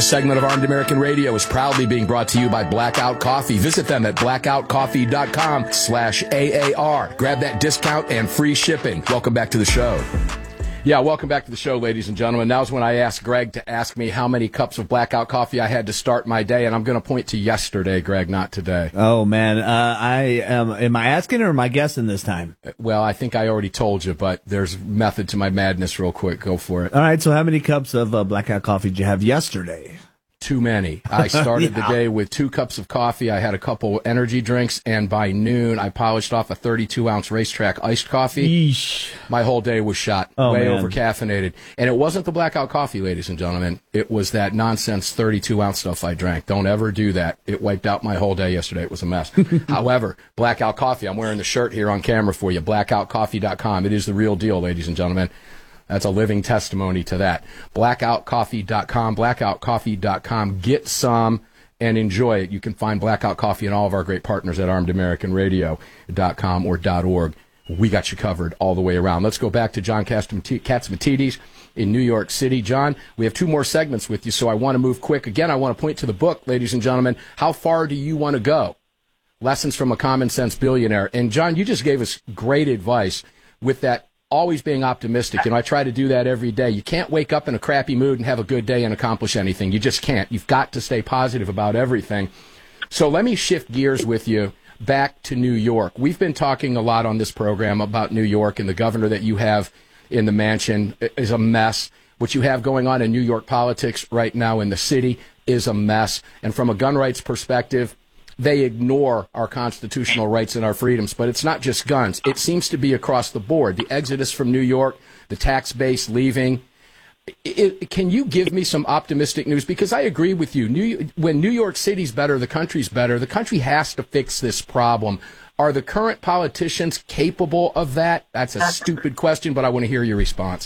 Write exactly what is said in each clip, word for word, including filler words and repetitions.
This segment of Armed American Radio is proudly being brought to you by Blackout Coffee. Visit them at blackoutcoffee.com slash AAR. Grab that discount and free shipping. Welcome back to the show. Yeah, welcome back to the show, ladies and gentlemen. Now's when I asked Greg to ask me how many cups of Blackout Coffee I had to start my day, and I'm going to point to yesterday, Greg, not today. Oh, man. Uh, I am. Am I asking or am I guessing this time? Well, I think I already told you, but there's method to my madness real quick. Go for it. All right, so how many cups of uh, Blackout Coffee did you have yesterday? Too many. I started yeah. the day with two cups of coffee. I had a couple energy drinks, and by noon, I polished off a thirty-two ounce racetrack iced coffee. Yeesh. My whole day was shot, oh, way man. over caffeinated. And it wasn't the Blackout Coffee, ladies and gentlemen. It was that nonsense thirty-two ounce stuff I drank. Don't ever do that. It wiped out my whole day yesterday. It was a mess. However, Blackout Coffee, I'm wearing the shirt here on camera for you, blackout coffee dot com. It is the real deal, ladies and gentlemen. That's a living testimony to that. blackout coffee dot com, blackout coffee dot com. Get some and enjoy it. You can find Blackout Coffee and all of our great partners at armed american radio dot com or .org. We got you covered all the way around. Let's go back to John Catsimatidis in New York City. John, we have two more segments with you, so I want to move quick. Again, I want to point to the book, ladies and gentlemen. How far do you want to go? Lessons from a Common Sense Billionaire. And, John, you just gave us great advice with that always being optimistic. You know, I try to do that every day. You can't wake up in a crappy mood and have a good day and accomplish anything. You just can't. You've got to stay positive about everything. So let me shift gears with you back to New York. We've been talking a lot on this program about New York, and the governor that you have in the mansion is a mess. What you have going on in New York politics right now in the city is a mess. And from a gun rights perspective, they ignore our constitutional rights and our freedoms. But it's not just guns. It seems to be across the board. The exodus from New York, the tax base leaving. It, can you give me some optimistic news? Because I agree with you. New, when New York City's better, the country's better. The country has to fix this problem. Are the current politicians capable of that? That's a stupid question, but I want to hear your response.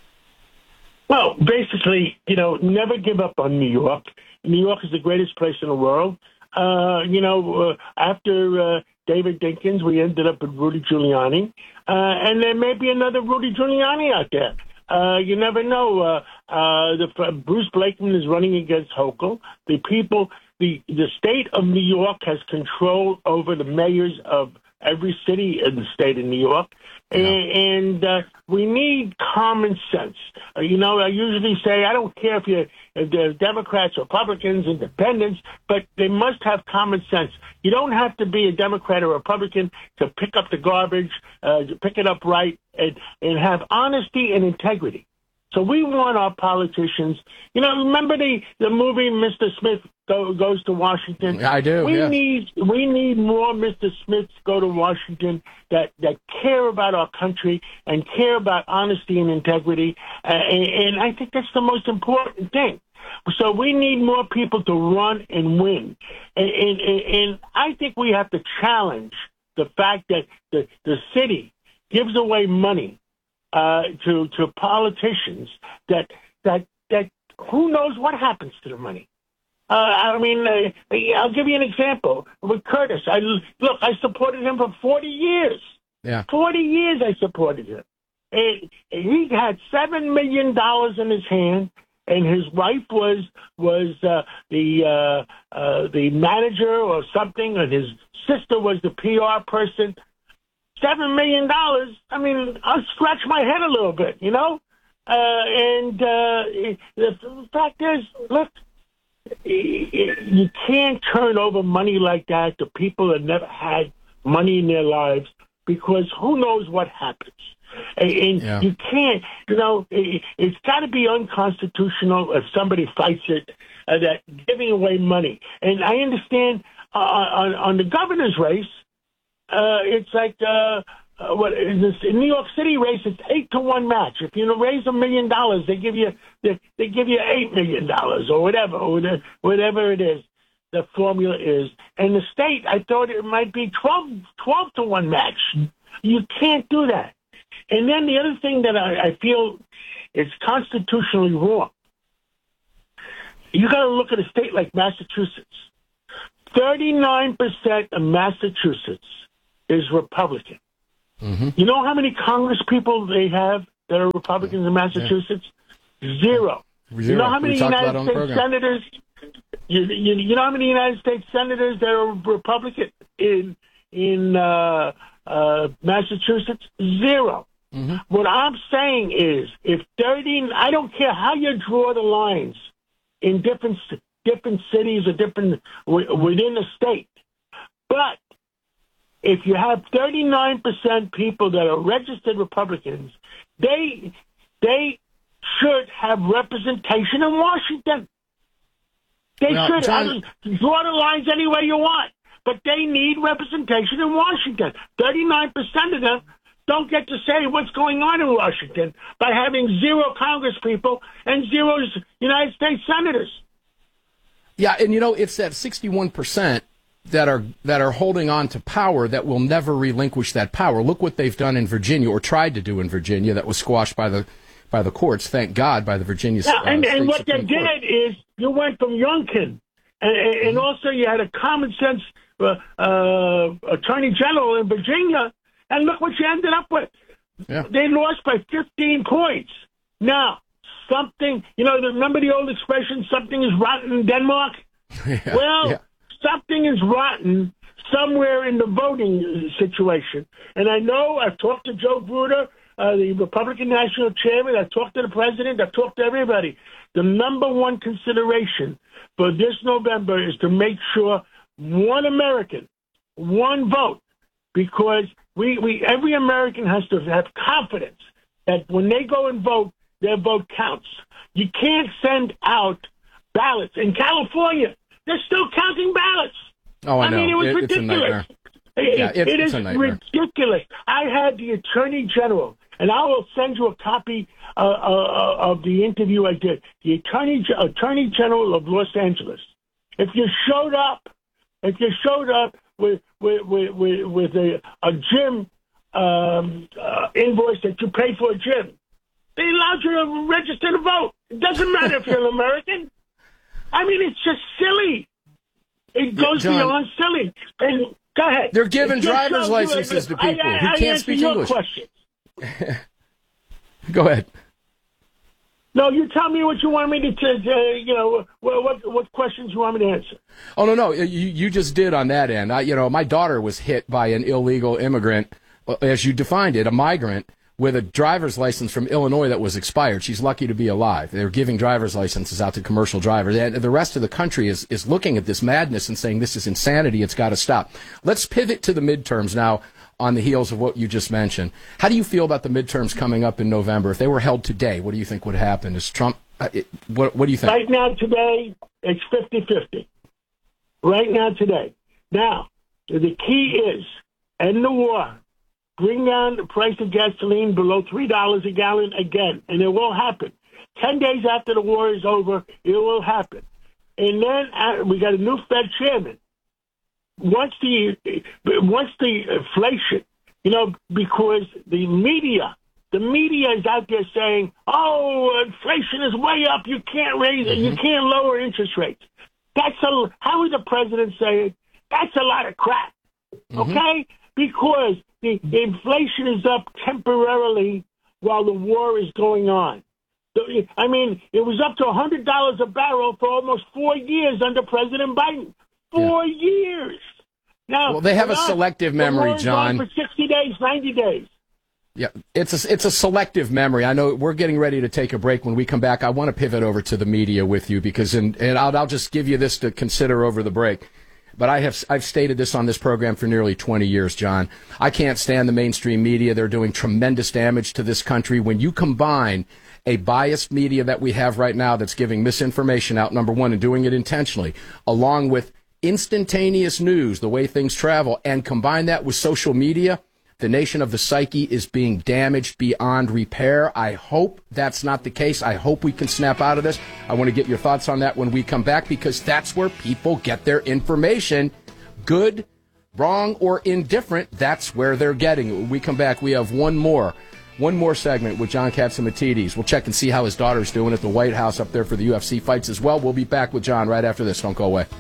Well, basically, you know, never give up on New York. New York is the greatest place in the world. Uh, you know, uh, after uh, David Dinkins, we ended up with Rudy Giuliani. Uh, and there may be another Rudy Giuliani out there. Uh, you never know. Uh, uh, the, uh, Bruce Blakeman is running against Hochul. The people, the, the state of New York has control over the mayors of every city in the state of New York. Yeah. And, and uh, we need common sense. Uh, you know, I usually say, I don't care if you're if they're Democrats, Republicans, Independents, but they must have common sense. You don't have to be a Democrat or Republican to pick up the garbage, uh, to pick it up right, and, and have honesty and integrity. So we want our politicians. You know, remember the, the movie Mister Smith go, Goes to Washington? Yeah, I do. We yeah. need we need more Mister Smiths go to Washington that, that care about our country and care about honesty and integrity. Uh, and, and I think that's the most important thing. So we need more people to run and win. And, and, and I think we have to challenge the fact that the, the city gives away money Uh, to to politicians that that that who knows what happens to the money. Uh, I mean, uh, I'll give you an example with Curtis. I look, I supported him for forty years. Yeah, forty years I supported him. And he had seven million dollars in his hand, and his wife was was uh, the uh, uh, the manager or something, and his sister was the P R person. Seven million dollars. I mean, I'll scratch my head a little bit, you know. Uh, and uh, the fact is, look, you can't turn over money like that to people that never had money in their lives, because who knows what happens. And yeah. you can't, you know, it's got to be unconstitutional if somebody fights it, uh, that giving away money. And I understand uh, on, on the governor's race, Uh, it's like uh, uh, what in this in New York City race. It's eight to one match. If you raise a million dollars, they give you they, they give you eight million dollars or whatever, or whatever it is. The formula is, and the state, I thought it might be twelve, twelve to one match. You can't do that. And then the other thing that I, I feel is constitutionally wrong. You got to look at a state like Massachusetts. Thirty-nine percent of Massachusetts is Republican. Mm-hmm. You know how many Congress people they have that are Republicans in Massachusetts? Yeah. Zero. Zero. You know how many We talked United about it on the States program. senators? You, you, you know how many United States senators that are Republican in in uh, uh, Massachusetts? Zero. Mm-hmm. What I'm saying is, if thirty, I don't care how you draw the lines in different different cities or different within a state, but if you have thirty-nine percent people that are registered Republicans, they they should have representation in Washington. They Now, should. John, I mean, draw the lines any way you want, but they need representation in Washington. thirty-nine percent of them don't get to say what's going on in Washington by having zero Congress people and zero United States senators. Yeah, and you know, it's that sixty-one percent that are that are holding on to power that will never relinquish that power. Look what they've done in Virginia, or tried to do in Virginia, that was squashed by the by the courts, thank God, by the Virginia Yeah, uh, and, State and what Supreme they Court. did is you went from Youngkin, and, and also you had a common sense uh, uh, attorney general in Virginia, and look what you ended up with. Yeah. They lost by fifteen points. Now, something, you know, remember the old expression, something is rotten in Denmark? Yeah, Well, yeah. something is rotten somewhere in the voting situation. And I know I've talked to Joe Bruder, uh, the Republican National Chairman. I've talked to the president. I've talked to everybody. The number one consideration for this November is to make sure one American, one vote, because we, we every American has to have confidence that when they go and vote, their vote counts. You can't send out ballots. In California, they're still counting ballots. Oh, I, I know. mean, it was It- it's a ridiculous. nightmare. It, Yeah, it's- it it's is a nightmare. ridiculous. I had the Attorney General, and I will send you a copy uh, uh, of the interview I did. The Attorney Attorney General of Los Angeles. If you showed up, if you showed up with with with, with, with a, a gym um, uh, invoice that you paid for a gym, they allowed you to register to vote. It doesn't matter if you're an American. I mean, it's just silly. It goes John, beyond silly. And go ahead. They're giving It just driver's shows you- licenses to I- people I- who I can't answer speak your English. question. Go ahead. No, you tell me what you want me to, to uh, you know, what, what what questions you want me to answer. Oh, no, no. You, you just did on that end. I, you know, my daughter was hit by an illegal immigrant, as you defined it, a migrant, with a driver's license from Illinois that was expired. She's lucky to be alive. They're giving driver's licenses out to commercial drivers. And the rest of the country is, is looking at this madness and saying this is insanity. It's got to stop. Let's pivot to the midterms now on the heels of what you just mentioned. How do you feel about the midterms coming up in November? If they were held today, what do you think would happen? Is Trump, uh, it, what, what do you think? Right now, today, it's fifty-fifty. Right now, today. Now, the key is end the war. Bring down the price of gasoline below three dollars a gallon again, and it will happen. Ten days after the war is over, it will happen. And then uh, we got a new Fed chairman. Once the once the inflation, you know, because the media, the media is out there saying, "Oh, inflation is way up. You can't raise it. You can't lower interest rates." That's a how would the president say it? That's a lot of crap. Okay, because the inflation is up temporarily while the war is going on. So, I mean, it was up to one hundred dollars a barrel for almost four years under President Biden. Four yeah. years. Now, well, they have a us, selective memory, John. For sixty days, ninety days. Yeah, it's a, it's a selective memory. I know we're getting ready to take a break. When we come back, I want to pivot over to the media with you because, in, and I'll, I'll just give you this to consider over the break. But I have I've stated this on this program for nearly twenty years, John. I can't stand the mainstream media. They're doing tremendous damage to this country. When you combine a biased media that we have right now that's giving misinformation out, number one, and doing it intentionally, along with instantaneous news, the way things travel, and combine that with social media, the nation of the psyche is being damaged beyond repair. I hope that's not the case. I hope we can snap out of this. I want to get your thoughts on that when we come back, because that's where people get their information. Good, wrong, or indifferent, that's where they're getting it. When we come back, we have one more. One more segment with John Catsimatidis. We'll check and see how his daughter's doing at the White House up there for the U F C fights as well. We'll be back with John right after this. Don't go away.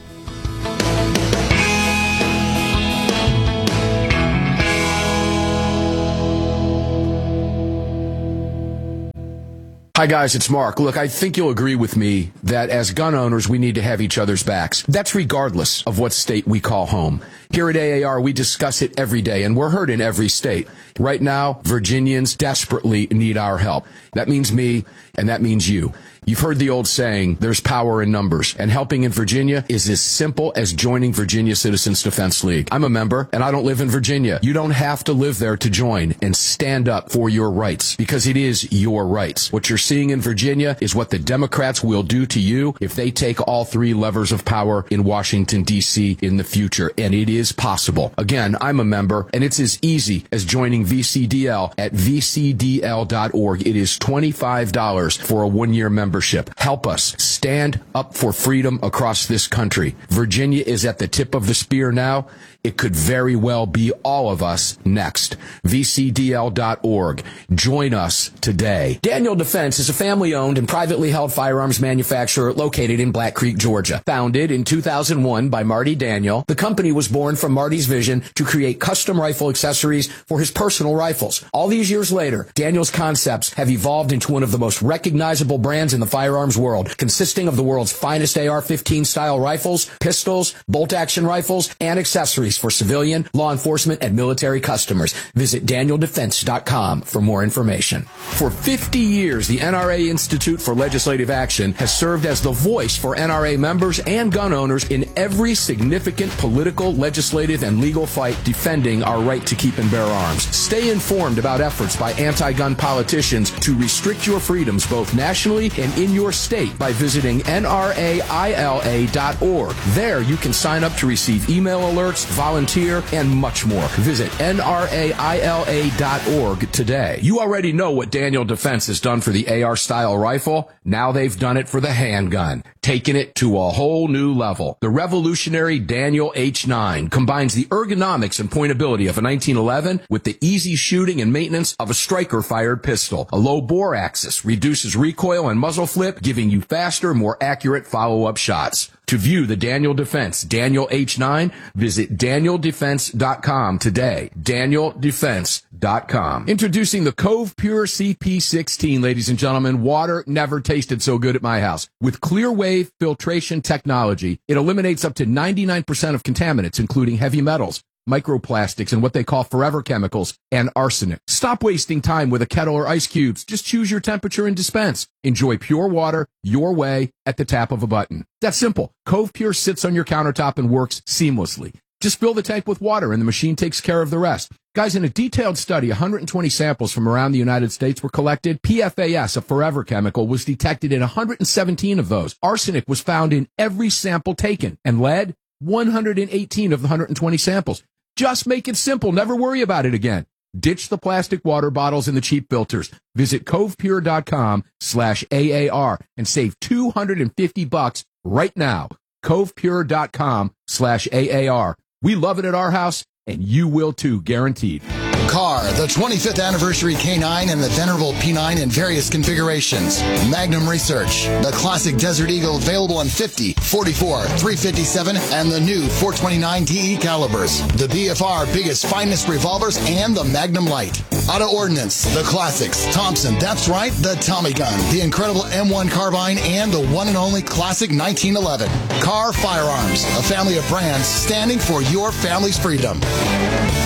Hi, guys, it's Mark. Look, I think you'll agree with me that as gun owners, we need to have each other's backs. That's regardless of what state we call home. Here at A A R, we discuss it every day, and we're heard in every state. Right now, Virginians desperately need our help. That means me, and that means you. You've heard the old saying, there's power in numbers, and helping in Virginia is as simple as joining Virginia Citizens Defense League. I'm a member, and I don't live in Virginia. You don't have to live there to join and stand up for your rights, because it is your rights. What you're seeing in Virginia is what the Democrats will do to you if they take all three levers of power in Washington, D C in the future, and it is possible. Again, I'm a member, and it's as easy as joining V C D L at v c d l dot org. It is twenty-five dollars for a one-year membership. Help us stand up for freedom across this country. Virginia is at the tip of the spear now. It could very well be all of us next. v c d l dot org. Join us today. Daniel Defense is a family-owned and privately held firearms manufacturer located in Black Creek, Georgia. Founded in two thousand one by Marty Daniel, the company was born from Marty's vision to create custom rifle accessories for his personal rifles. All these years later, Daniel's concepts have evolved into one of the most recognizable brands in the firearms world, consisting of the world's finest A R fifteen style rifles, pistols, bolt-action rifles, and accessories for civilian, law enforcement, and military customers. Visit daniel defense dot com for more information. For fifty years, the N R A Institute for Legislative Action has served as the voice for N R A members and gun owners in every significant political, legislative, and legal fight defending our right to keep and bear arms. Stay informed about efforts by anti-gun politicians to restrict your freedoms both nationally and in your state by visiting N R A I L A dot org. There, you can sign up to receive email alerts, volunteer, and much more. Visit N R A I L A dot org today. You already know what Daniel Defense has done for the A R-style rifle. Now they've done it for the handgun, taking it to a whole new level. The revolutionary Daniel H nine combines the ergonomics and pointability of a nineteen eleven with the easy shooting and maintenance of a striker-fired pistol. A low bore axis reduces recoil and muzzle flip, giving you faster, more accurate follow-up shots. To view the Daniel Defense Daniel H nine, visit daniel defense dot com today. daniel defense dot com. Introducing the Cove Pure C P sixteen, ladies and gentlemen. Water never tasted so good at my house. With clear wave filtration technology, it eliminates up to ninety-nine percent of contaminants, including heavy metals, microplastics, and what they call forever chemicals, and arsenic. Stop wasting time with a kettle or ice cubes. Just choose your temperature and dispense. Enjoy pure water your way at the tap of a button. That's simple. Cove Pure sits on your countertop and works seamlessly. Just fill the tank with water and the machine takes care of the rest. Guys, in a detailed study, one hundred twenty samples from around the United States were collected. P F A S, a forever chemical, was detected in one hundred seventeen of those. Arsenic was found in every sample taken, and lead, one hundred eighteen of the one hundred twenty samples. Just make it simple. Never worry about it again. Ditch the plastic water bottles and the cheap filters. Visit covepure.com slash AAR and save two hundred fifty bucks right now. covepure.com slash AAR. We love it at our house, and you will too, guaranteed. Car, the twenty-fifth anniversary K nine and the venerable P nine in various configurations. Magnum Research, the classic Desert Eagle available in fifty, forty-four, three fifty-seven, and the new four twenty-nine D E calibers. The B F R biggest, finest revolvers, and the Magnum Light. Auto Ordnance, the classics. Thompson, that's right, the Tommy gun. The incredible M one carbine, and the one and only classic nineteen eleven. Car Firearms, a family of brands standing for your family's freedom.